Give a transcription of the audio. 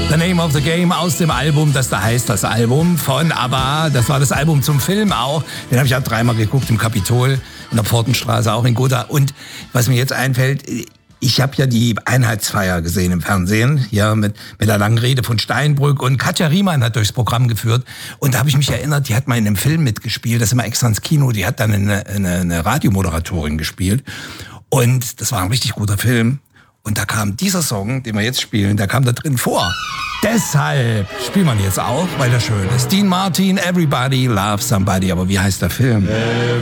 The Name of the Game aus dem Album, das da heißt, das Album von ABBA. Das war das Album zum Film auch. Den habe ich auch 3-mal geguckt im Kapitol, in der Pfortenstraße, auch in Gotha. Und was mir jetzt einfällt, ich habe ja die Einheitsfeier gesehen im Fernsehen, ja, mit der langen Rede von Steinbrück, und Katja Riemann hat durchs Programm geführt. Und da habe ich mich erinnert, die hat mal in einem Film mitgespielt, das ist immer extra ins Kino, die hat dann eine Radiomoderatorin gespielt. Und das war ein richtig guter Film. Und da kam dieser Song, den wir jetzt spielen, der kam da drin vor. Deshalb spielen wir ihn jetzt auch, weil der schön ist. Dean Martin, Everybody Loves Somebody. Aber wie heißt der Film?